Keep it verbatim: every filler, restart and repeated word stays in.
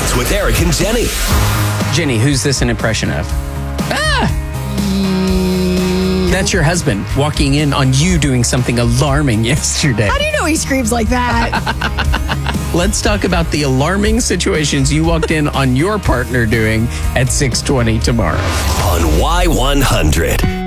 Mornings with Eric and Jenny. Jenny, who's this an impression of? Ah! That's your husband walking in on you doing something alarming yesterday. How do you know he screams like that? Let's talk about the alarming situations you walked in on your partner doing at six twenty tomorrow. On Y one hundred.